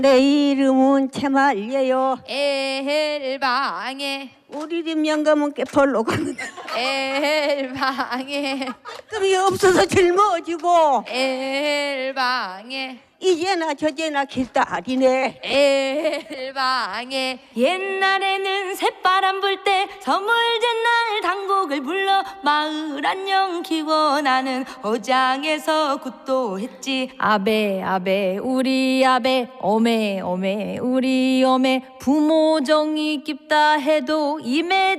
내 이름은 채말예요. 엘방에 우리 집 영감은 깨펄로 가는데 엘방에 급이 없어서 짊어지고 엘방에 이제나 저제나 길다리네. 엘방에 옛날에는 새바람 불 때 서물잔 날 단곡을 불러 마을 안녕 키고 나는 어장에서 굿도 했지. 아베 아베 우리 아베 어메 어메 우리 어메 부모 정이 깊다 해도 임에